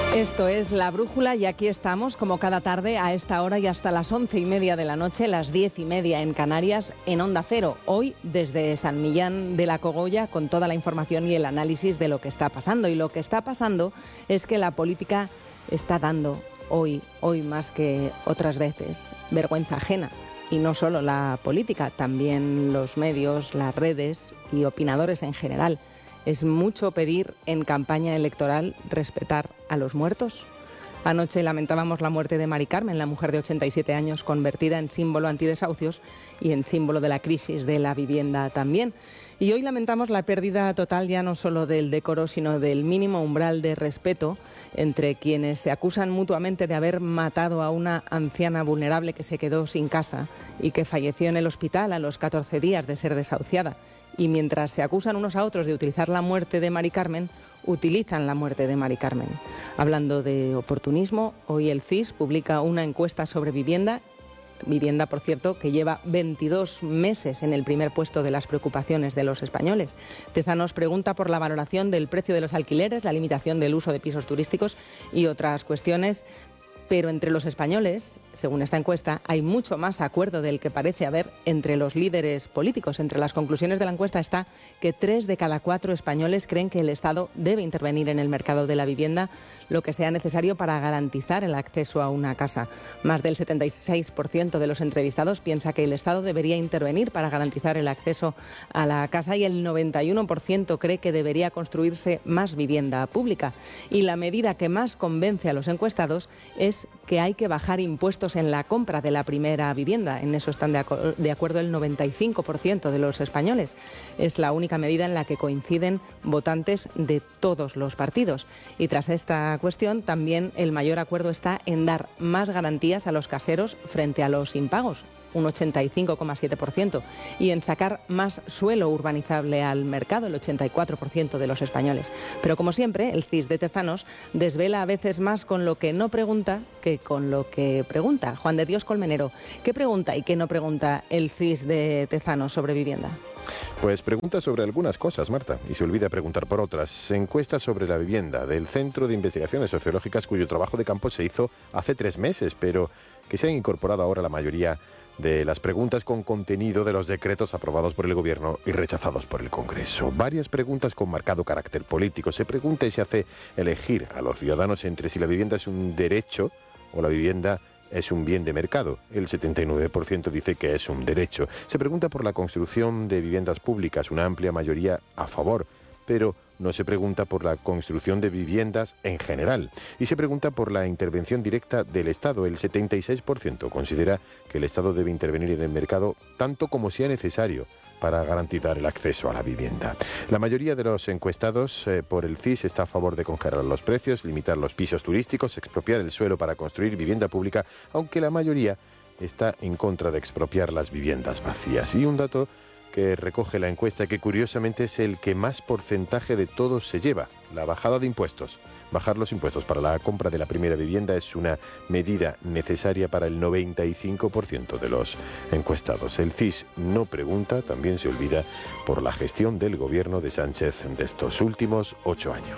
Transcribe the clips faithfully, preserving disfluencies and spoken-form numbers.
Esto es La Brújula y aquí estamos como cada tarde a esta hora y hasta las once y media de la noche, las diez y media en Canarias, en Onda Cero. Hoy desde San Millán de la Cogolla con toda la información y el análisis de lo que está pasando. Y lo que está pasando es que la política está dando hoy, hoy más que otras veces, vergüenza ajena. Y no solo la política, también los medios, las redes y opinadores en general. ¿Es mucho pedir en campaña electoral respetar a los muertos? Anoche lamentábamos la muerte de Mari Carmen, la mujer de ochenta y siete años, convertida en símbolo antidesahucios y en símbolo de la crisis de la vivienda también. Y hoy lamentamos la pérdida total ya no solo del decoro, sino del mínimo umbral de respeto entre quienes se acusan mutuamente de haber matado a una anciana vulnerable que se quedó sin casa y que falleció en el hospital a los catorce días de ser desahuciada. Y mientras se acusan unos a otros de utilizar la muerte de Mari Carmen, utilizan la muerte de Mari Carmen. Hablando de oportunismo, hoy el C I S publica una encuesta sobre vivienda, vivienda, por cierto, que lleva veintidós meses en el primer puesto de las preocupaciones de los españoles. Tezanos pregunta por la valoración del precio de los alquileres, la limitación del uso de pisos turísticos y otras cuestiones. Pero entre los españoles, según esta encuesta, hay mucho más acuerdo del que parece haber entre los líderes políticos. Entre las conclusiones de la encuesta está que tres de cada cuatro españoles creen que el Estado debe intervenir en el mercado de la vivienda, lo que sea necesario para garantizar el acceso a una casa. Más del setenta y seis por ciento de los entrevistados piensa que el Estado debería intervenir para garantizar el acceso a la casa y el noventa y uno por ciento cree que debería construirse más vivienda pública. Y la medida que más convence a los encuestados es que hay que bajar impuestos en la compra de la primera vivienda. En eso están de, acu- de acuerdo el noventa y cinco por ciento de los españoles. Es la única medida en la que coinciden votantes de todos los partidos. Y tras esta cuestión, también el mayor acuerdo está en dar más garantías a los caseros frente a los impagos, un ochenta y cinco coma siete por ciento, y en sacar más suelo urbanizable al mercado, el ochenta y cuatro por ciento de los españoles. Pero como siempre, el C I S de Tezanos desvela a veces más con lo que no pregunta que con lo que pregunta. Juan de Dios Colmenero, ¿qué pregunta y qué no pregunta el C I S de Tezanos sobre vivienda? Pues pregunta sobre algunas cosas, Marta, y se olvida preguntar por otras. Encuesta sobre la vivienda del Centro de Investigaciones Sociológicas, cuyo trabajo de campo se hizo hace tres meses, pero que se han incorporado ahora la mayoría de las preguntas con contenido de los decretos aprobados por el Gobierno y rechazados por el Congreso. Varias preguntas con marcado carácter político. Se pregunta y se hace elegir a los ciudadanos entre si la vivienda es un derecho o la vivienda es un bien de mercado. El setenta y nueve por ciento dice que es un derecho. Se pregunta por la construcción de viviendas públicas, una amplia mayoría a favor, pero no se pregunta por la construcción de viviendas en general. Y se pregunta por la intervención directa del Estado. El setenta y seis por ciento considera que el Estado debe intervenir en el mercado tanto como sea necesario para garantizar el acceso a la vivienda. La mayoría de los encuestados eh, por el C I S está a favor de congelar los precios, limitar los pisos turísticos, expropiar el suelo para construir vivienda pública, aunque la mayoría está en contra de expropiar las viviendas vacías. Y un dato que recoge la encuesta, que curiosamente es el que más porcentaje de todos se lleva, la bajada de impuestos. Bajar los impuestos para la compra de la primera vivienda es una medida necesaria para el noventa y cinco por ciento de los encuestados. El C I S no pregunta, también se olvida por la gestión del gobierno de Sánchez de estos últimos ocho años.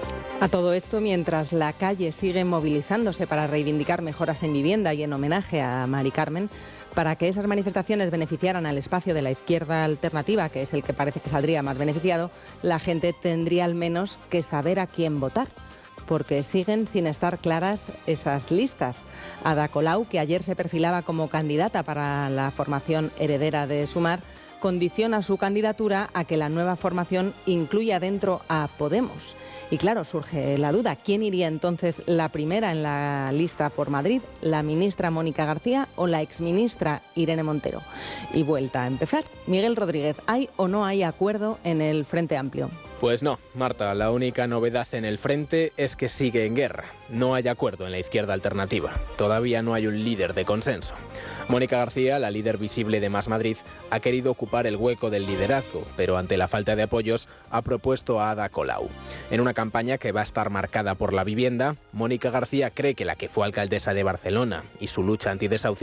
A todo esto, mientras la calle sigue movilizándose para reivindicar mejoras en vivienda y en homenaje a Mari Carmen, para que esas manifestaciones beneficiaran al espacio de la izquierda alternativa, que es el que parece que saldría más beneficiado, la gente tendría al menos que saber a quién votar, porque siguen sin estar claras esas listas. Ada Colau, que ayer se perfilaba como candidata para la formación heredera de Sumar, condiciona su candidatura a que la nueva formación incluya dentro a Podemos. Y claro, surge la duda, ¿quién iría entonces la primera en la lista por Madrid? ¿La ministra Mónica García o la exministra Irene Montero? Y vuelta a empezar. Miguel Rodríguez, ¿hay o no hay acuerdo en el Frente Amplio? Pues no, Marta, la única novedad en el frente es que sigue en guerra. No hay acuerdo en la izquierda alternativa. Todavía no hay un líder de consenso. Mónica García, la líder visible de Más Madrid, ha querido ocupar el hueco del liderazgo, pero ante la falta de apoyos ha propuesto a Ada Colau. En una campaña que va a estar marcada por la vivienda, Mónica García cree que la que fue alcaldesa de Barcelona y su lucha antidesahucios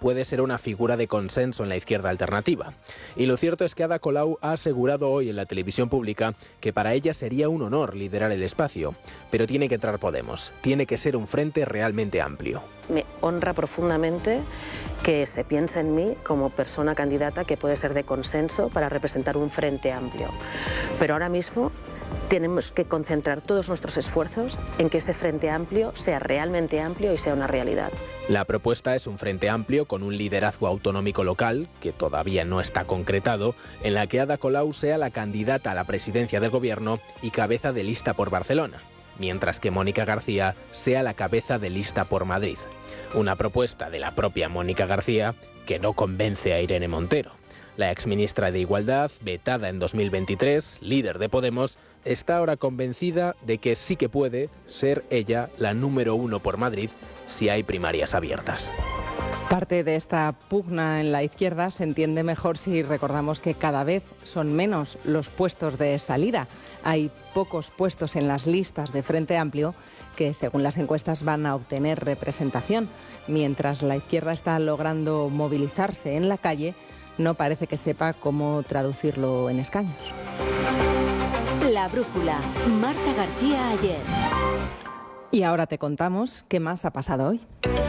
puede ser una figura de consenso en la izquierda alternativa. Y lo cierto es que Ada Colau ha asegurado hoy en la televisión pública que para ella sería un honor liderar el espacio. Pero tiene que entrar Podemos, tiene que ser un frente realmente amplio. Me honra profundamente que se piense en mí como persona candidata que puede ser de consenso para representar un frente amplio. Pero ahora mismo tenemos que concentrar todos nuestros esfuerzos en que ese frente amplio sea realmente amplio y sea una realidad. La propuesta es un frente amplio con un liderazgo autonómico local, que todavía no está concretado, en la que Ada Colau sea la candidata a la presidencia del gobierno y cabeza de lista por Barcelona, mientras que Mónica García sea la cabeza de lista por Madrid. Una propuesta de la propia Mónica García que no convence a Irene Montero. La exministra de Igualdad, vetada en dos mil veintitrés, líder de Podemos, está ahora convencida de que sí que puede ser ella la número uno por Madrid si hay primarias abiertas. Parte de esta pugna en la izquierda se entiende mejor si recordamos que cada vez son menos los puestos de salida. Hay pocos puestos en las listas de Frente Amplio que, según las encuestas, van a obtener representación. Mientras la izquierda está logrando movilizarse en la calle, no parece que sepa cómo traducirlo en escaños. La brújula, Marta García Ayer. Y ahora te contamos qué más ha pasado hoy.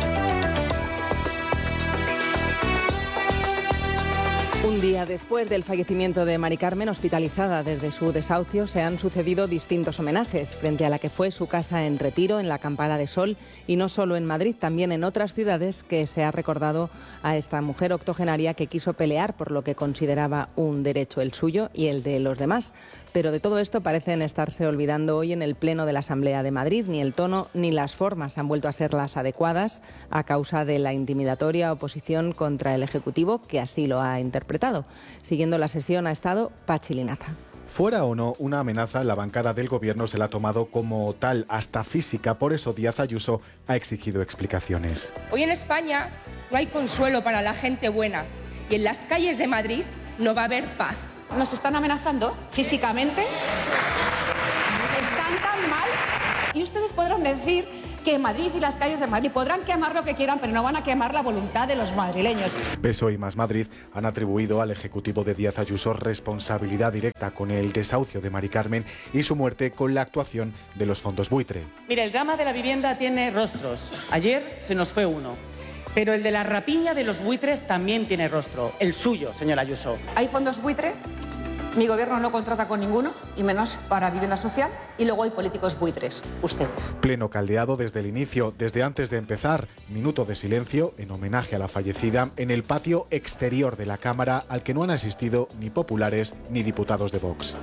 Un día después del fallecimiento de Mari Carmen, hospitalizada desde su desahucio, se han sucedido distintos homenajes frente a la que fue su casa en Retiro, en la Acampada de Sol, y no solo en Madrid, también en otras ciudades, que se ha recordado a esta mujer octogenaria que quiso pelear por lo que consideraba un derecho, el suyo y el de los demás. Pero de todo esto parecen estarse olvidando hoy en el Pleno de la Asamblea de Madrid. Ni el tono ni las formas han vuelto a ser las adecuadas a causa de la intimidatoria oposición contra el Ejecutivo, que así lo ha interpretado. Siguiendo la sesión ha estado Pachi Linaza. Fuera o no una amenaza, la bancada del Gobierno se la ha tomado como tal, hasta física. Por eso Díaz Ayuso ha exigido explicaciones. Hoy en España no hay consuelo para la gente buena y en las calles de Madrid no va a haber paz. Nos están amenazando físicamente, están tan mal, y ustedes podrán decir que Madrid y las calles de Madrid podrán quemar lo que quieran, pero no van a quemar la voluntad de los madrileños. P S O E y Más Madrid han atribuido al Ejecutivo de Díaz Ayuso responsabilidad directa con el desahucio de Mari Carmen y su muerte con la actuación de los fondos buitre. Mira, el drama de la vivienda tiene rostros. Ayer se nos fue uno. Pero el de la rapiña de los buitres también tiene rostro, el suyo, señor Ayuso. Hay fondos buitre, mi gobierno no contrata con ninguno, y menos para vivienda social, y luego hay políticos buitres, ustedes. Pleno caldeado desde el inicio, desde antes de empezar, minuto de silencio en homenaje a la fallecida en el patio exterior de la Cámara, al que no han asistido ni populares ni diputados de Vox.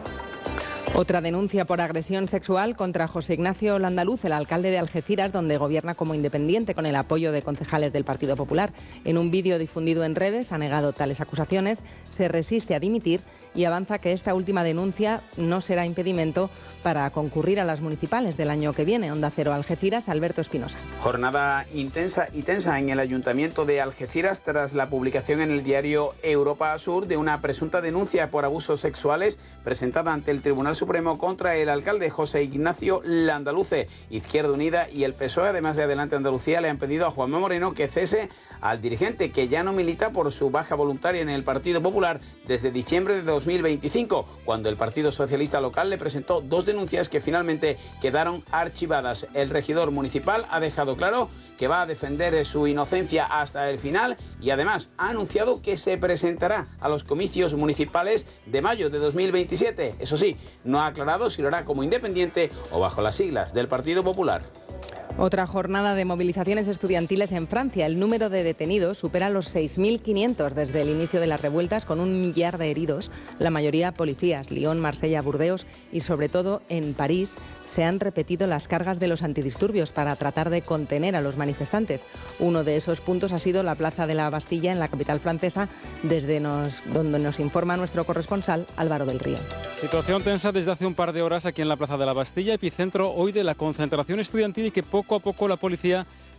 Otra denuncia por agresión sexual contra José Ignacio Landaluz, el alcalde de Algeciras, donde gobierna como independiente con el apoyo de concejales del Partido Popular. En un vídeo difundido en redes ha negado tales acusaciones, se resiste a dimitir y avanza que esta última denuncia no será impedimento para concurrir a las municipales del año que viene. Onda Cero Algeciras, Alberto Espinosa. Jornada intensa y tensa en el Ayuntamiento de Algeciras tras la publicación en el diario Europa Sur de una presunta denuncia por abusos sexuales presentada ante el Tribunal Supremo contra el alcalde José Ignacio Landaluce. Izquierda Unida y el P S O E, además de Adelante Andalucía, le han pedido a Juanma Moreno que cese al dirigente, que ya no milita por su baja voluntaria en el Partido Popular desde diciembre de dos mil veinticinco, cuando el Partido Socialista local le presentó dos denuncias que finalmente quedaron archivadas. El regidor municipal ha dejado claro que va a defender su inocencia hasta el final y además ha anunciado que se presentará a los comicios municipales de mayo de dos mil veintisiete. Eso sí, no ha aclarado si lo hará como independiente o bajo las siglas del Partido Popular. Otra jornada de movilizaciones estudiantiles en Francia. El número de detenidos supera los seis mil quinientos desde el inicio de las revueltas, con un millar de heridos, la mayoría policías. Lyon, Marsella, Burdeos y sobre todo en París se han repetido las cargas de los antidisturbios para tratar de contener a los manifestantes. Uno de esos puntos ha sido la Plaza de la Bastilla, en la capital francesa, desde nos, donde nos informa nuestro corresponsal Álvaro del Río. Situación tensa desde hace un par de horas aquí en la Plaza de la Bastilla, epicentro hoy de la concentración estudiantil, y que poco a poco la policía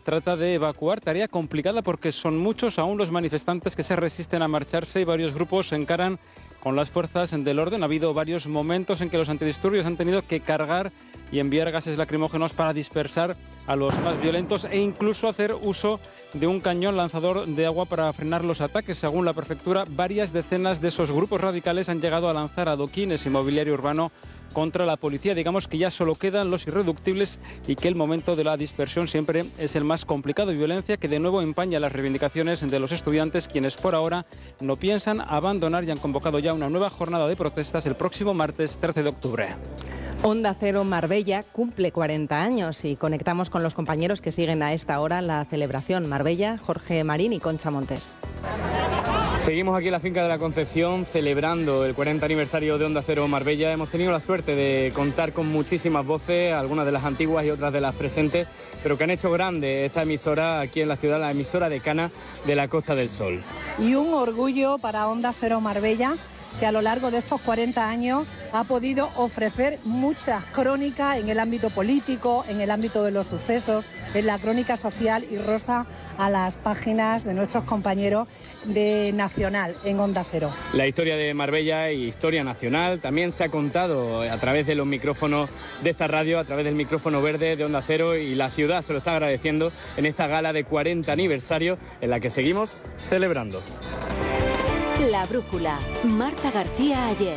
trata de evacuar, tarea complicada porque son muchos aún los manifestantes que se resisten a marcharse y varios grupos se encaran con las fuerzas del orden. Ha habido varios momentos en que los antidisturbios han tenido que cargar y enviar gases lacrimógenos para dispersar a los más violentos e incluso hacer uso de un cañón lanzador de agua para frenar los ataques. Según la prefectura, varias decenas de esos grupos radicales han llegado a lanzar adoquines y mobiliario urbano contra la policía. Digamos que ya solo quedan los irreductibles y que el momento de la dispersión siempre es el más complicado. Violencia que de nuevo empaña las reivindicaciones de los estudiantes, quienes por ahora no piensan abandonar y han convocado ya una nueva jornada de protestas el próximo martes trece de octubre. Onda Cero Marbella cumple cuarenta años y conectamos con los compañeros que siguen a esta hora la celebración. Marbella, Jorge Marín y Concha Montes. Seguimos aquí en la finca de la Concepción celebrando el cuarenta aniversario de Onda Cero Marbella. Hemos tenido la suerte de contar con muchísimas voces, algunas de las antiguas y otras de las presentes, pero que han hecho grande esta emisora aquí en la ciudad, la emisora decana de la Costa del Sol. Y un orgullo para Onda Cero Marbella, que a lo largo de estos cuarenta años ha podido ofrecer muchas crónicas en el ámbito político, en el ámbito de los sucesos, en la crónica social y rosa a las páginas de nuestros compañeros de Nacional en Onda Cero. La historia de Marbella y historia nacional también se ha contado a través de los micrófonos de esta radio, a través del micrófono verde de Onda Cero, y la ciudad se lo está agradeciendo en esta gala de cuarenta aniversario en la que seguimos celebrando. La brújula, Marta García Ayer.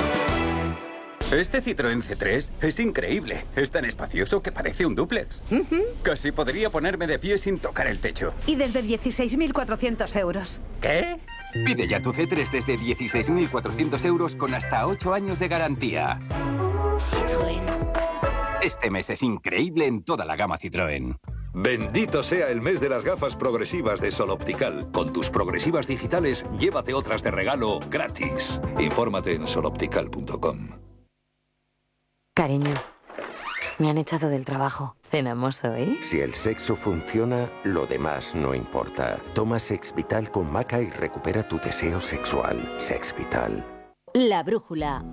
Este Citroën C tres es increíble. Es tan espacioso que parece un dúplex. Uh-huh. Casi podría ponerme de pie sin tocar el techo. Y desde dieciséis mil cuatrocientos euros. ¿Qué? Pide ya tu C tres desde dieciséis mil cuatrocientos euros con hasta ocho años de garantía. Citroën. Este mes es increíble en toda la gama Citroën. Bendito sea el mes de las gafas progresivas de Sol Optical. Con tus progresivas digitales, llévate otras de regalo gratis. Infórmate en sol optical punto com. Cariño, me han echado del trabajo. ¿Cenamos hoy? Si el sexo funciona, lo demás no importa. Toma Sex Vital con maca y recupera tu deseo sexual. Sex Vital. La brújula.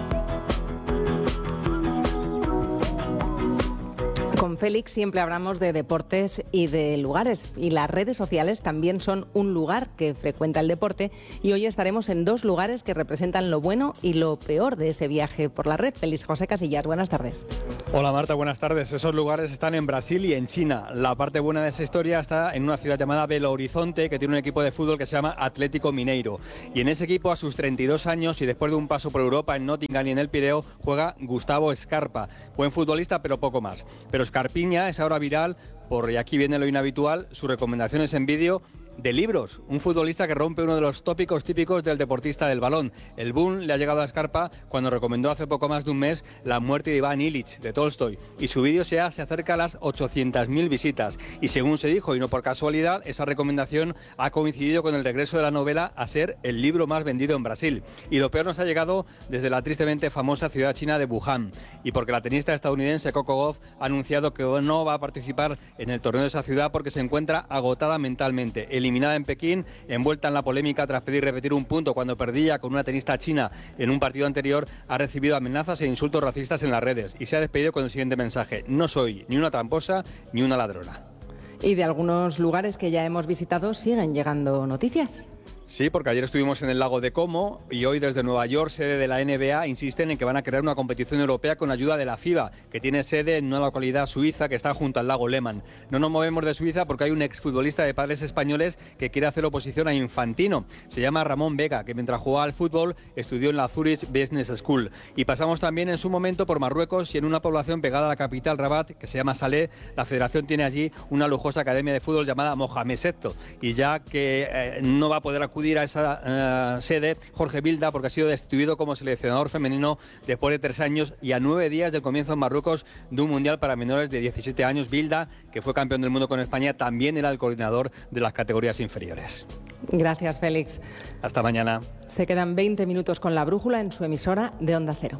Con Félix siempre hablamos de deportes y de lugares, y las redes sociales también son un lugar que frecuenta el deporte, y hoy estaremos en dos lugares que representan lo bueno y lo peor de ese viaje por la red. Félix José Casillas, buenas tardes. Hola Marta, buenas tardes. Esos lugares están en Brasil y en China. La parte buena de esa historia está en una ciudad llamada Belo Horizonte, que tiene un equipo de fútbol que se llama Atlético Mineiro. Y en ese equipo, a sus treinta y dos años y después de un paso por Europa en Nottingham y en el Pireo, juega Gustavo Scarpa. Buen futbolista, pero poco más. Pero Scarpiña es ahora viral por, y aquí viene lo inhabitual, sus recomendaciones en vídeo de libros. Un futbolista que rompe uno de los tópicos típicos del deportista del balón. El boom le ha llegado a Scarpa cuando recomendó hace poco más de un mes La muerte de Iván Ilich, de Tolstoy. Y su vídeo ya se acerca a las ochocientas mil visitas. Y según se dijo, y no por casualidad, esa recomendación ha coincidido con el regreso de la novela a ser el libro más vendido en Brasil. Y lo peor nos ha llegado desde la tristemente famosa ciudad china de Wuhan. Y porque la tenista estadounidense Coco Gauff ha anunciado que no va a participar en el torneo de esa ciudad porque se encuentra agotada mentalmente. El eliminada en Pekín, envuelta en la polémica tras pedir repetir un punto cuando perdía con una tenista china en un partido anterior, ha recibido amenazas e insultos racistas en las redes y se ha despedido con el siguiente mensaje: no soy ni una tramposa ni una ladrona. Y de algunos lugares que ya hemos visitado siguen llegando noticias. Sí, porque ayer estuvimos en el lago de Como y hoy desde Nueva York, sede de la N B A, insisten en que van a crear una competición europea con ayuda de la FIBA, que tiene sede en una localidad suiza que está junto al lago Lehmann. No nos movemos de Suiza porque hay un exfutbolista de padres españoles que quiere hacer oposición a Infantino. Se llama Ramón Vega, que mientras jugaba al fútbol estudió en la Zurich Business School. Y pasamos también en su momento por Marruecos y en una población pegada a la capital, Rabat, que se llama Salé. La federación tiene allí una lujosa academia de fútbol llamada Mohamed sexto. Y ya que eh, no va a poder acudir a esa uh, sede Jorge Vilda, porque ha sido destituido como seleccionador femenino después de tres años y a nueve días del comienzo en Marruecos de un mundial para menores de diecisiete años. Vilda, que fue campeón del mundo con España, también era el coordinador de las categorías inferiores. Gracias, Félix. Hasta mañana. Se quedan veinte minutos con La Brújula en su emisora de Onda Cero.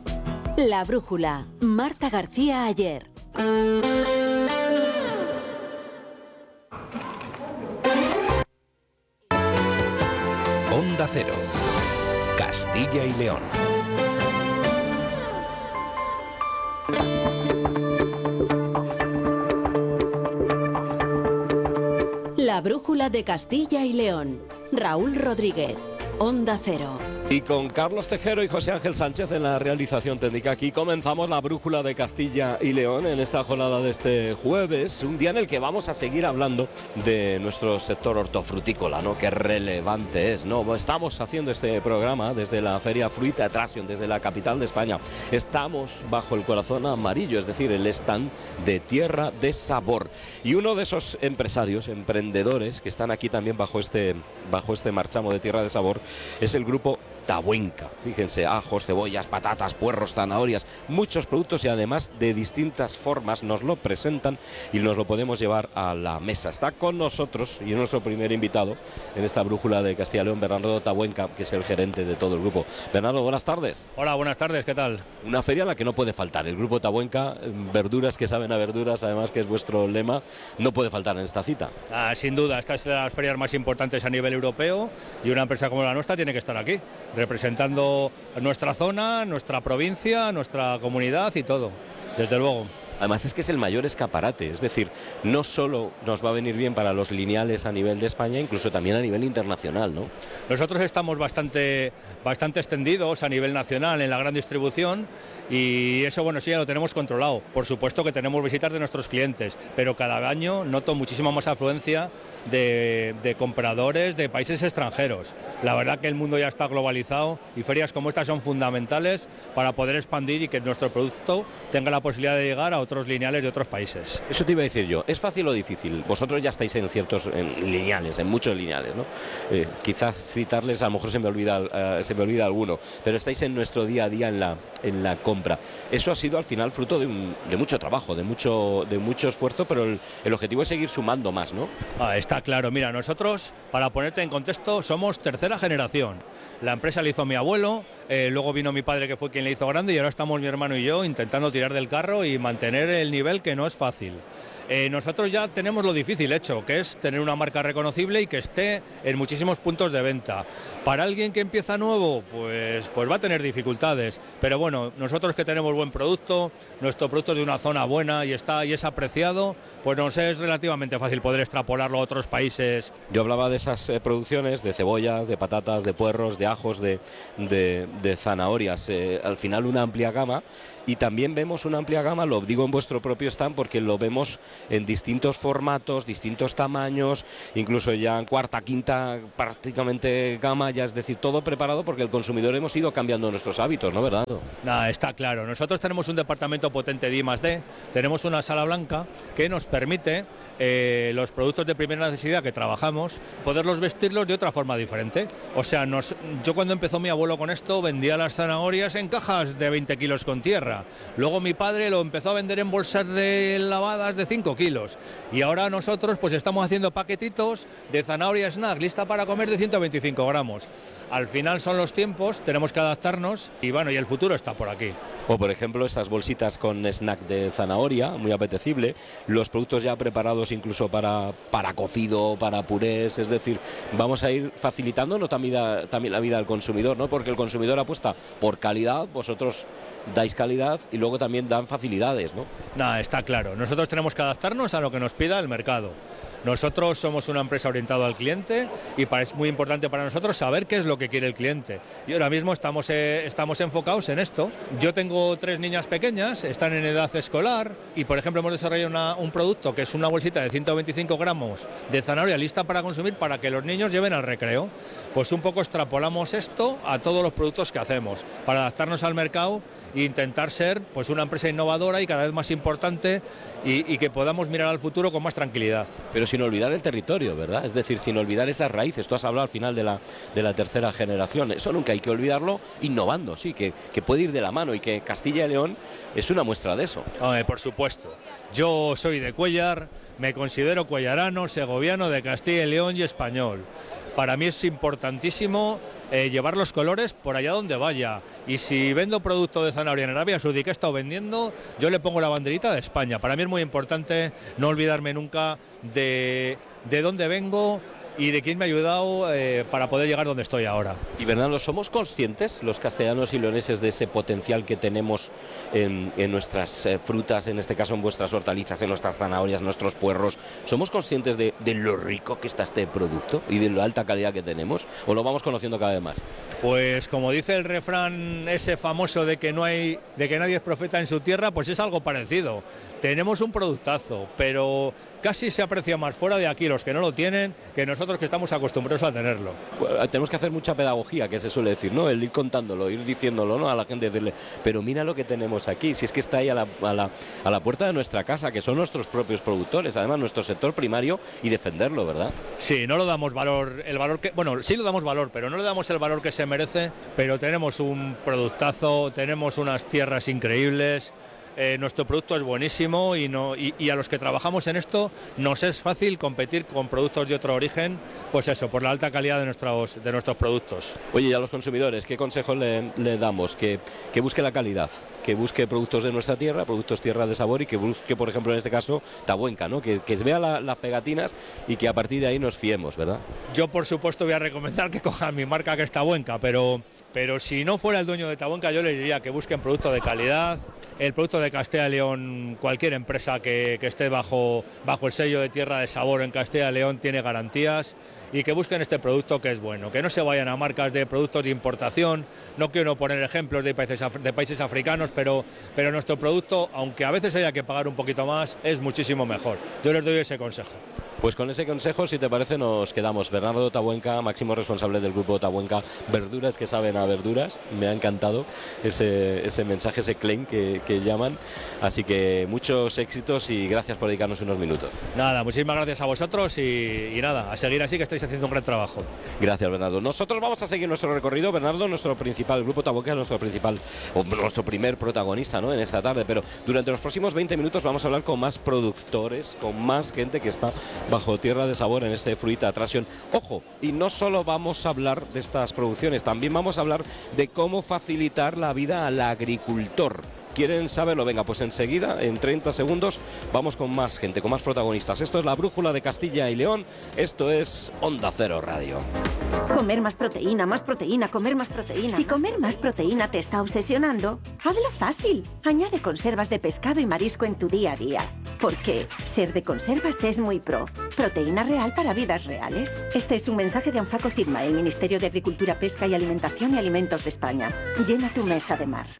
La Brújula, Marta García Ayer. Onda Cero, Castilla y León. La brújula de Castilla y León. Raúl Rodríguez, Onda Cero. Y con Carlos Tejero y José Ángel Sánchez en la realización técnica, aquí comenzamos la brújula de Castilla y León en esta jornada de este jueves, un día en el que vamos a seguir hablando de nuestro sector hortofrutícola, ¿no? Qué relevante es, ¿no? Estamos haciendo este programa desde la Feria Fruita Attraction, desde la capital de España. Estamos bajo el corazón amarillo, es decir, el stand de Tierra de Sabor. Y uno de esos empresarios, emprendedores que están aquí también bajo este, bajo este marchamo de Tierra de Sabor es el grupo Tabuenca. Fíjense, ajos, cebollas, patatas, puerros, zanahorias, muchos productos y además de distintas formas nos lo presentan y nos lo podemos llevar a la mesa. Está con nosotros y es nuestro primer invitado en esta brújula de Castilla y León, Bernardo Tabuenca, que es el gerente de todo el grupo. Bernardo, buenas tardes. Hola, buenas tardes, ¿qué tal? Una feria a la que no puede faltar. El grupo Tabuenca, verduras que saben a verduras, además que es vuestro lema, no puede faltar en esta cita. Ah, sin duda, esta es de las ferias más importantes a nivel europeo y una empresa como la nuestra tiene que estar aquí, representando nuestra zona, nuestra provincia, nuestra comunidad y todo, desde luego. Además es que es el mayor escaparate, es decir, no solo nos va a venir bien para los lineales a nivel de España, incluso también a nivel internacional, ¿no? Nosotros estamos bastante, bastante extendidos a nivel nacional en la gran distribución y eso, bueno, sí, ya lo tenemos controlado. Por supuesto que tenemos visitas de nuestros clientes, pero cada año noto muchísima más afluencia de, de compradores de países extranjeros. La verdad que el mundo ya está globalizado y ferias como estas son fundamentales para poder expandir y que nuestro producto tenga la posibilidad de llegar a otros lineales de otros países. Eso te iba a decir yo, ¿es fácil o difícil? Vosotros ya estáis en ciertos en lineales, en muchos lineales, ¿no? Eh, quizás citarles, a lo mejor se me olvida, uh, se me olvida alguno, pero estáis en nuestro día a día en la, en la compra. Eso ha sido al final fruto de, un, de mucho trabajo, de mucho, de mucho esfuerzo, pero el, el objetivo es seguir sumando más, ¿no? Ah, está claro, mira, nosotros, para ponerte en contexto, somos tercera generación. La empresa la hizo mi abuelo, eh, luego vino mi padre que fue quien la hizo grande y ahora estamos mi hermano y yo intentando tirar del carro y mantener el nivel que no es fácil. Eh, nosotros ya tenemos lo difícil hecho, que es tener una marca reconocible y que esté en muchísimos puntos de venta. Para alguien que empieza nuevo, pues, pues va a tener dificultades, pero bueno, nosotros que tenemos buen producto, nuestro producto es de una zona buena y está y es apreciado, pues nos es relativamente fácil poder extrapolarlo a otros países. Yo hablaba de esas eh, producciones de cebollas, de patatas, de puerros, de ajos, de, de, de zanahorias, eh, al final una amplia gama. Y también vemos una amplia gama, lo digo en vuestro propio stand, porque lo vemos en distintos formatos, distintos tamaños, incluso ya en cuarta, quinta, prácticamente gama, ya es decir, todo preparado porque el consumidor hemos ido cambiando nuestros hábitos, ¿no, verdad? Nah, está claro. Nosotros tenemos un departamento potente de I más D, tenemos una sala blanca que nos permite eh, los productos de primera necesidad que trabajamos, poderlos vestirlos de otra forma diferente. O sea, nos, yo cuando empezó mi abuelo con esto, vendía las zanahorias en cajas de veinte kilos con tierra. Luego mi padre lo empezó a vender en bolsas de lavadas de cinco kilos y ahora nosotros pues estamos haciendo paquetitos de zanahoria snack lista para comer de ciento veinticinco gramos. Al final son los tiempos, tenemos que adaptarnos y bueno, y el futuro está por aquí. O por ejemplo estas bolsitas con snack de zanahoria, muy apetecible, los productos ya preparados incluso para, para cocido, para purés, es decir, vamos a ir facilitándonos también, también la vida al consumidor, ¿no? Porque el consumidor apuesta por calidad, vosotros dais calidad y luego también dan facilidades, ¿no? Nada, está claro. Nosotros tenemos que adaptarnos a lo que nos pida el mercado. Nosotros somos una empresa orientada al cliente y es muy importante para nosotros saber qué es lo que quiere el cliente. Y ahora mismo estamos, eh, estamos enfocados en esto. Yo tengo tres niñas pequeñas, están en edad escolar y, por ejemplo, hemos desarrollado una, un producto que es una bolsita de ciento veinticinco gramos de zanahoria lista para consumir para que los niños lleven al recreo. Pues un poco extrapolamos esto a todos los productos que hacemos para adaptarnos al mercado e intentar ser pues una empresa innovadora y cada vez más importante y, y que podamos mirar al futuro con más tranquilidad. Pero sin olvidar el territorio, ¿verdad? Es decir, sin olvidar esas raíces. Tú has hablado al final de la, de la tercera generación. Eso nunca hay que olvidarlo, innovando, sí, que, que puede ir de la mano y que Castilla y León es una muestra de eso. Eh, por supuesto. Yo soy de Cuéllar, me considero cuellarano, segoviano, de Castilla y León y español. Para mí es importantísimo eh, llevar los colores por allá donde vaya. Y si vendo producto de zanahoria en Arabia Saudí que he estado vendiendo, yo le pongo la banderita de España. Para mí es muy importante no olvidarme nunca de, de dónde vengo y de quién me ha ayudado eh, para poder llegar donde estoy ahora. Y Bernardo, ¿somos conscientes los castellanos y leoneses de ese potencial que tenemos en, en nuestras eh, frutas, en este caso en vuestras hortalizas, en nuestras zanahorias, nuestros puerros? ¿Somos conscientes de, de lo rico que está este producto y de la alta calidad que tenemos? ¿O lo vamos conociendo cada vez más? Pues como dice el refrán ese famoso de que no hay, de que nadie es profeta en su tierra, pues es algo parecido. Tenemos un productazo, pero casi se aprecia más fuera de aquí los que no lo tienen que nosotros que estamos acostumbrados a tenerlo. Pues, tenemos que hacer mucha pedagogía, que se suele decir, ¿no? El ir contándolo, ir diciéndolo, ¿no? A la gente, decirle, pero mira lo que tenemos aquí, si es que está ahí a la, a la, a la puerta de nuestra casa, que son nuestros propios productores, además nuestro sector primario, y defenderlo, ¿verdad? Sí, no lo damos valor, el valor que, bueno, sí lo damos valor, pero no le damos el valor que se merece, pero tenemos un productazo, tenemos unas tierras increíbles. Eh, nuestro producto es buenísimo y, no, y, y a los que trabajamos en esto nos es fácil competir con productos de otro origen, pues eso, por la alta calidad de nuestros, de nuestros productos. Oye, y a los consumidores, ¿qué consejos le, le damos? Que, que busque la calidad, que busque productos de nuestra tierra, productos tierra de sabor y que busque, por ejemplo, en este caso, Tabuenca, ¿no? Que, que vea la, las pegatinas y que a partir de ahí nos fiemos, ¿verdad? Yo, por supuesto, voy a recomendar que cojan mi marca, que es Tabuenca, pero, pero si no fuera el dueño de Tabuenca, yo le diría que busquen productos de calidad. El producto de Castilla y León, cualquier empresa que, que esté bajo, bajo el sello de tierra de sabor en Castilla y León tiene garantías, y que busquen este producto que es bueno, que no se vayan a marcas de productos de importación. No quiero poner ejemplos de países, de países africanos, pero, pero nuestro producto, aunque a veces haya que pagar un poquito más, es muchísimo mejor. Yo les doy ese consejo. Pues con ese consejo, si te parece, nos quedamos. Bernardo Tabuenca, máximo responsable del grupo Tabuenca, verduras que saben a verduras. Me ha encantado ese, ese mensaje, ese claim que, que llaman. Así que muchos éxitos y gracias por dedicarnos unos minutos. Nada, muchísimas gracias a vosotros y, y nada, a seguir así, que estáis haciendo un gran trabajo. Gracias, Bernardo. Nosotros vamos a seguir nuestro recorrido. Bernardo, nuestro principal, el grupo Tabuenca, nuestro principal, o nuestro primer protagonista, ¿no?, en esta tarde. Pero durante los próximos veinte minutos vamos a hablar con más productores, con más gente que está bajo tierra de sabor en este Fruita Attraction. Ojo, y no solo vamos a hablar de estas producciones, también vamos a hablar de cómo facilitar la vida al agricultor. ¿Quieren saberlo? Venga, pues enseguida, en treinta segundos, vamos con más gente, con más protagonistas. Esto es la Brújula de Castilla y León, esto es Onda Cero Radio. Comer más proteína, más proteína, comer más proteína. Si comer más proteína te está obsesionando, hazlo fácil. Añade conservas de pescado y marisco en tu día a día. Porque ser de conservas es muy pro. Proteína real para vidas reales. Este es un mensaje de Anfaco Cidma, el Ministerio de Agricultura, Pesca y Alimentación y Alimentos de España. Llena tu mesa de mar.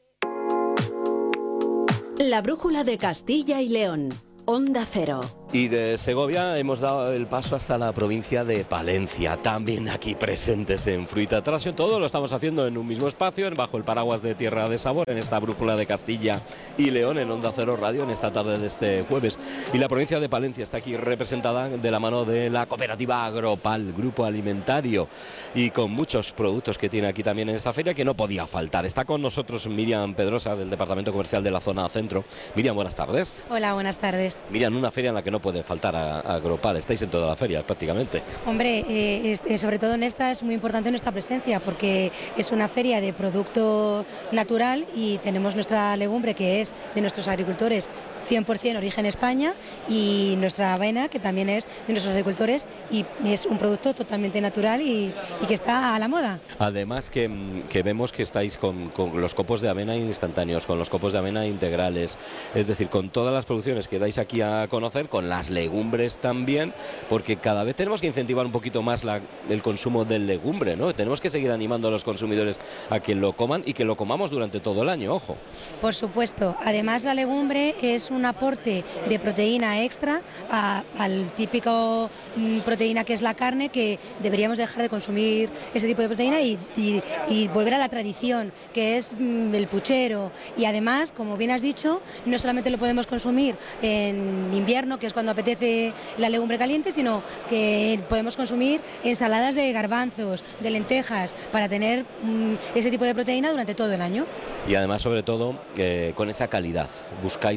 La Brújula de Castilla y León. Onda Cero. Y de Segovia hemos dado el paso hasta la provincia de Palencia, también aquí presentes en Fruita Attraction. Todo lo estamos haciendo en un mismo espacio, bajo el paraguas de Tierra de Sabor, en esta Brújula de Castilla y León, en Onda Cero Radio, en esta tarde de este jueves. Y la provincia de Palencia está aquí representada de la mano de la cooperativa Agropal, grupo alimentario, y con muchos productos que tiene aquí también en esta feria, que no podía faltar. Está con nosotros Miriam Pedrosa, del Departamento Comercial de la Zona Centro. Miriam, buenas tardes. Hola, buenas tardes. Miriam, una feria en la que no puede faltar a, a Agropal, estáis en toda la feria prácticamente. Hombre, eh, es, eh, sobre todo en esta es muy importante nuestra presencia, porque es una feria de producto natural y tenemos nuestra legumbre, que es de nuestros agricultores, cien por cien origen España, y nuestra avena, que también es de nuestros agricultores y es un producto totalmente natural y, y que está a la moda. Además que, que vemos que estáis con, con los copos de avena instantáneos, con los copos de avena integrales, es decir, con todas las producciones que dais aquí a conocer, con las legumbres también, porque cada vez tenemos que incentivar un poquito más la, el consumo de legumbre, ¿no? Tenemos que seguir animando a los consumidores a que lo coman y que lo comamos durante todo el año, ojo. Por supuesto, además la legumbre es un aporte de proteína extra a, al típico mm, proteína que es la carne, que deberíamos dejar de consumir ese tipo de proteína y, y, y volver a la tradición, que es mm, el puchero. Y además, como bien has dicho, no solamente lo podemos consumir en invierno, que es cuando apetece la legumbre caliente, sino que podemos consumir ensaladas de garbanzos, de lentejas, para tener mm, ese tipo de proteína durante todo el año. Y además, sobre todo, eh, con esa calidad. Buscáis vosotros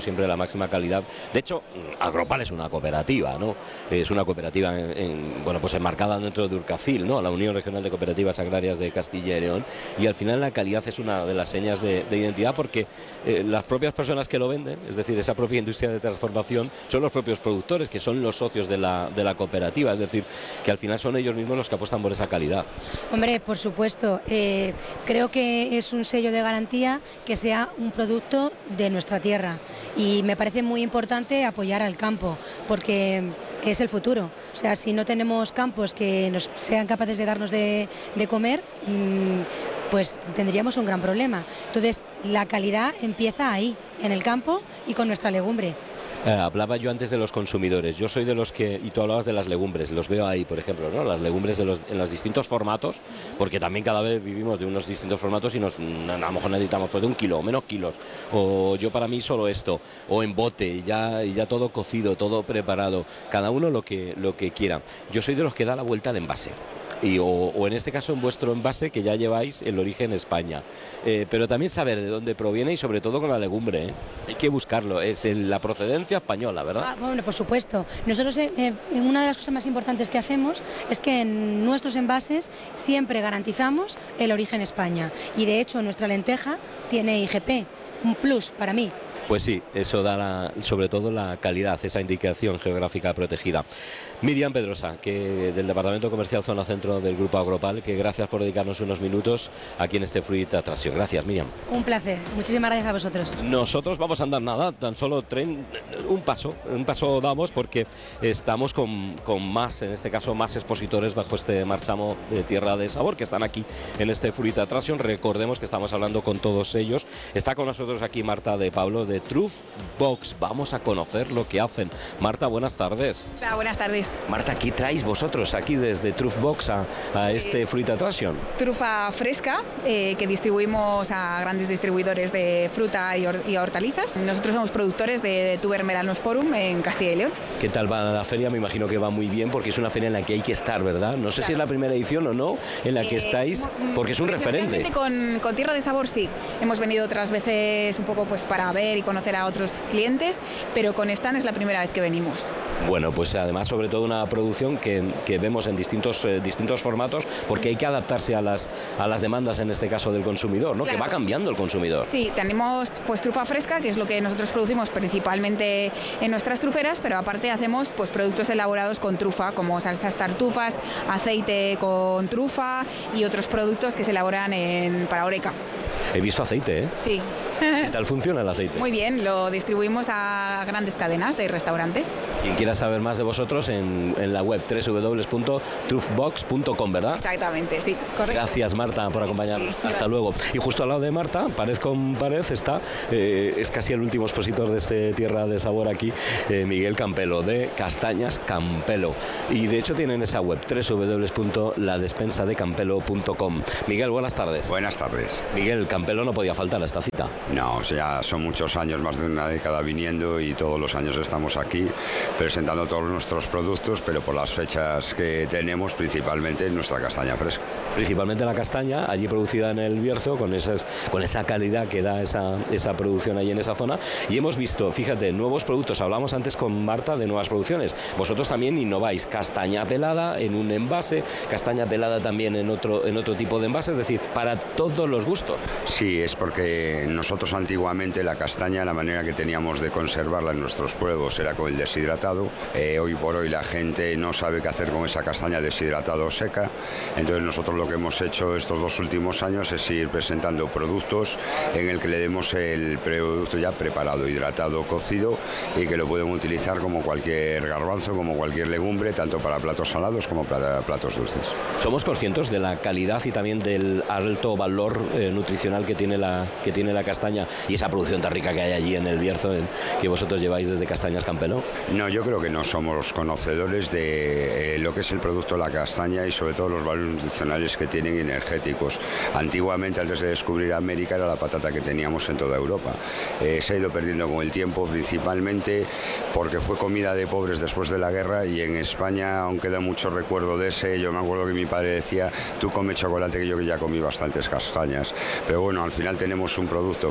siempre la máxima calidad. De hecho, Agropal es una cooperativa, ¿no? Es una cooperativa en, en, bueno, pues enmarcada dentro de Urcacil, ¿no? La Unión Regional de Cooperativas Agrarias de Castilla y León, y al final la calidad es una de las señas de, de identidad, porque eh, las propias personas que lo venden, es decir, esa propia industria de transformación, son los propios productores, que son los socios de la, de la cooperativa, es decir, que al final son ellos mismos los que apuestan por esa calidad. Hombre, por supuesto, eh, creo que es un sello de garantía que sea un producto de nuestra tierra, y me parece muy importante apoyar al campo, porque es el futuro. O sea, si no tenemos campos que nos sean capaces de darnos de, de comer, mmm, pues tendríamos un gran problema. Entonces, la calidad empieza ahí, en el campo y con nuestra legumbre. Eh, hablaba yo antes de los consumidores. Yo soy de los que, y tú hablabas de las legumbres, los veo ahí, por ejemplo, ¿no? Las legumbres de los, en los distintos formatos, porque también cada vez vivimos de unos distintos formatos y nos, a lo mejor necesitamos pues de un kilo o menos kilos, o yo para mí solo esto, o en bote, y ya, y ya todo cocido, todo preparado, cada uno lo que, lo que quiera. Yo soy de los que da la vuelta al envase. Y, o, o en este caso en vuestro envase, que ya lleváis el origen España, eh, pero también saber de dónde proviene, y sobre todo con la legumbre, ¿eh? Hay que buscarlo, es el, la procedencia española, ¿verdad? Ah, bueno, por supuesto. Nosotros eh, eh, una de las cosas más importantes que hacemos es que en nuestros envases siempre garantizamos el origen España, y de hecho nuestra lenteja tiene I G P, un plus para mí. Pues sí, eso da la, sobre todo la calidad, esa indicación geográfica protegida. Miriam Pedrosa, que del Departamento Comercial Zona Centro del Grupo Agropal, que gracias por dedicarnos unos minutos aquí en este Fruit Attraction. Gracias, Miriam. Un placer, muchísimas gracias a vosotros. Nosotros vamos a andar nada, tan solo tren, un paso, un paso damos, porque estamos con, con más, en este caso más expositores bajo este marchamo de Tierra de Sabor, que están aquí en este Fruit Attraction. Recordemos que estamos hablando con todos ellos. Está con nosotros aquí Marta de Pablo de Truff Box. Vamos a conocer lo que hacen. Marta, buenas tardes. Hola, buenas tardes. Marta, ¿qué traéis vosotros aquí desde Truff Box a, a este eh, Fruit Attraction? Trufa fresca, eh, que distribuimos a grandes distribuidores de fruta y, or y hortalizas. Nosotros somos productores de Tuber Melanosporum en Castilla y León. ¿Qué tal va la feria? Me imagino que va muy bien, porque es una feria en la que hay que estar, ¿verdad? No sé claro. si es la primera edición o no en la que eh, estáis, porque es un referente. Con, con Tierra de Sabor sí. Hemos venido otras veces un poco pues para ver y conocer a otros clientes, pero con Stan es la primera vez que venimos. Bueno, pues además sobre todo una producción que, que vemos en distintos, eh, distintos formatos, porque hay que adaptarse a las, a las demandas, en este caso del consumidor, ¿no? Claro. Que va cambiando el consumidor. Sí, tenemos pues trufa fresca, que es lo que nosotros producimos principalmente en nuestras truferas, pero aparte hacemos pues productos elaborados con trufa, como salsas tartufas, aceite con trufa y otros productos que se elaboran en, para Oreca. He visto aceite, ¿eh? Sí. ¿Qué tal funciona el aceite? Muy bien, lo distribuimos a grandes cadenas de restaurantes. Quien quiera saber más de vosotros en, en la web doble u doble u doble u punto truffbox punto com, ¿verdad? Exactamente, sí, correcto. Gracias, Marta, por acompañarnos. Sí, hasta luego. Y justo al lado de Marta, pared con pared, está, eh, es casi el último expositor de este Tierra de Sabor aquí, eh, Miguel Campelo, de Castañas Campelo. Y de hecho tienen esa web, doble u doble u doble u punto la despensa de campelo punto com. Miguel, buenas tardes. Buenas tardes. Miguel, Campelo no podía faltar a esta cita. No, o sea, son muchos años, más de una década viniendo, y todos los años estamos aquí presentando todos nuestros productos, pero por las fechas que tenemos, principalmente nuestra castaña fresca. Principalmente la castaña, allí producida en el Bierzo, con, esas, con esa calidad que da esa, esa producción allí en esa zona. Y hemos visto, fíjate, nuevos productos. Hablamos antes con Marta de nuevas producciones. Vosotros también innováis. Castaña pelada en un envase, castaña pelada también en otro, en otro tipo de envase, es decir, para todos los gustos. Sí, es porque nosotros antiguamente la castaña, la manera que teníamos de conservarla en nuestros pueblos era con el deshidratado. Eh, hoy por hoy la gente no sabe qué hacer con esa castaña deshidratada o seca. Entonces nosotros lo que hemos hecho estos dos últimos años es ir presentando productos en el que le demos el producto ya preparado, hidratado, cocido, y que lo pueden utilizar como cualquier garbanzo, como cualquier legumbre, tanto para platos salados como para platos dulces. Somos conscientes de la calidad y también del alto valor eh, nutricional que tiene la que tiene la castaña y esa producción tan rica que hay allí en el Bierzo, en, que vosotros lleváis desde Castañas Campelo. No, yo creo que no somos conocedores de eh, lo que es el producto de la castaña y sobre todo los valores nutricionales que tienen y energéticos. Antiguamente, antes de descubrir América, era la patata que teníamos en toda Europa. Eh, se ha ido perdiendo con el tiempo, principalmente porque fue comida de pobres después de la guerra, y en España aún queda mucho recuerdo de ese. Yo me acuerdo que mi padre decía, tú come chocolate, que yo que ya comí bastantes castañas. Pero bueno, al final tenemos un producto que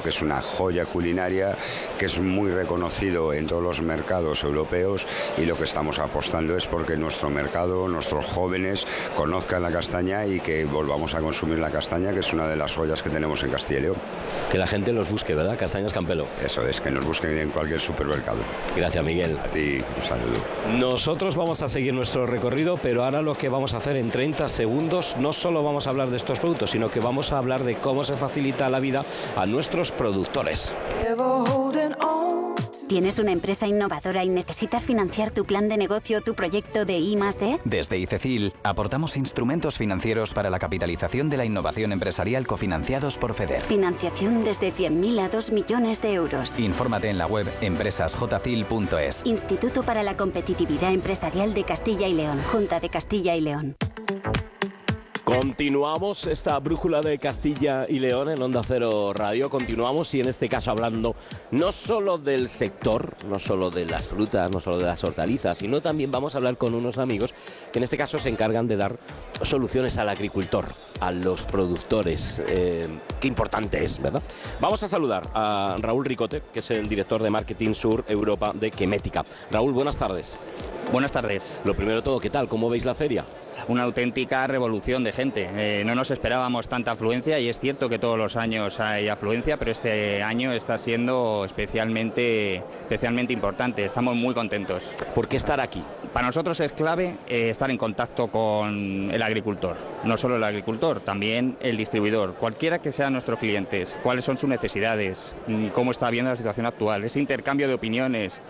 que es una joya culinaria, que es muy reconocido en todos los mercados europeos, y lo que estamos apostando es porque nuestro mercado, nuestros jóvenes conozcan la castaña y que volvamos a consumir la castaña, que es una de las joyas que tenemos en Castilla y León. Que la gente los busque, ¿verdad? Castañas Campelo. Eso es, que nos busquen en cualquier supermercado. Gracias, Miguel. A ti, un saludo. Nosotros vamos a seguir nuestro recorrido, pero ahora lo que vamos a hacer en treinta segundos, no solo vamos a hablar de estos productos, sino que vamos a hablar de cómo se facilita la vida a nuestros productores. ¿Tienes una empresa innovadora y necesitas financiar tu plan de negocio o tu proyecto de I más D? Desde ICECIL aportamos instrumentos financieros para la capitalización de la innovación empresarial cofinanciados por FEDER. Financiación desde cien mil a dos millones de euros. Infórmate en la web empresas j c i l punto es. Instituto para la Competitividad Empresarial de Castilla y León. Junta de Castilla y León. Continuamos esta brújula de Castilla y León en Onda Cero Radio. Continuamos y en este caso hablando no solo del sector, no solo de las frutas, no solo de las hortalizas, sino también vamos a hablar con unos amigos que en este caso se encargan de dar soluciones al agricultor, a los productores. Eh, qué importante es, ¿verdad? Vamos a saludar a Raúl Ricote, que es el director de Marketing Sur Europa de Quemética. Raúl, buenas tardes. Buenas tardes. Lo primero de todo, ¿qué tal? ¿Cómo veis la feria? Una auténtica revolución de gente. Eh, no nos esperábamos tanta afluencia y es cierto que todos los años hay afluencia, pero este año está siendo especialmente, especialmente importante. Estamos muy contentos. ¿Por qué estar aquí? Para nosotros es clave eh, estar en contacto con el agricultor. No solo el agricultor, también el distribuidor. Cualquiera que sean nuestros clientes, cuáles son sus necesidades, cómo está viendo la situación actual. Ese intercambio de opiniones,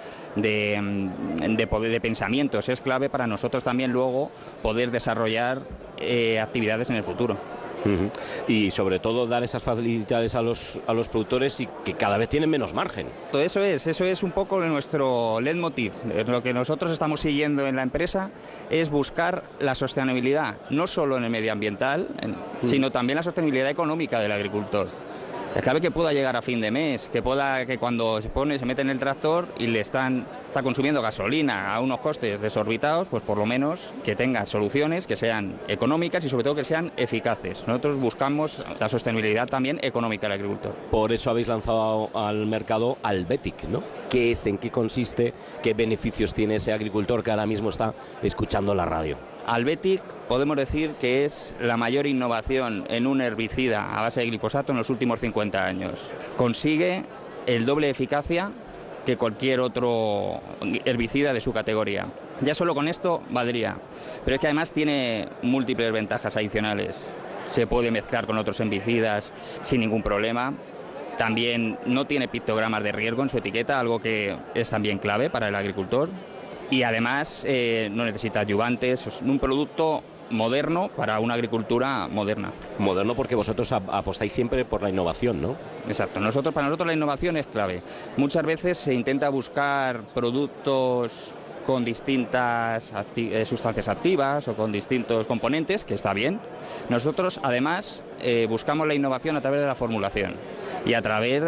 de, de, poder, de pensamientos, es clave para nosotros también luego poder desarrollar eh, actividades en el futuro. Uh-huh. Y sobre todo dar esas facilidades a los, a los productores y que cada vez tienen menos margen. Todo eso es, eso es un poco nuestro leitmotiv. Lo que nosotros estamos siguiendo en la empresa es buscar la sostenibilidad, no solo en el medioambiental, en, uh-huh. sino también la sostenibilidad económica del agricultor. Es clave que pueda llegar a fin de mes, que pueda que cuando se pone, se mete en el tractor y le están está consumiendo gasolina a unos costes desorbitados, pues por lo menos que tenga soluciones que sean económicas y sobre todo que sean eficaces. Nosotros buscamos la sostenibilidad también económica del agricultor. Por eso habéis lanzado al mercado Albetic, ¿no? ¿Qué es, en qué consiste, qué beneficios tiene ese agricultor que ahora mismo está escuchando la radio? Albetic podemos decir que es la mayor innovación en un herbicida a base de glifosato en los últimos cincuenta años. Consigue el doble de eficacia que cualquier otro herbicida de su categoría. Ya solo con esto valdría, pero es que además tiene múltiples ventajas adicionales. Se puede mezclar con otros herbicidas sin ningún problema. También no tiene pictogramas de riesgo en su etiqueta, algo que es también clave para el agricultor. Y además eh, no necesita adyuvantes, es un producto moderno para una agricultura moderna. Moderno porque vosotros apostáis siempre por la innovación, ¿no? Exacto, nosotros, para nosotros la innovación es clave. Muchas veces se intenta buscar productos con distintas acti- eh, sustancias activas o con distintos componentes, que está bien. Nosotros además eh, buscamos la innovación a través de la formulación y a través de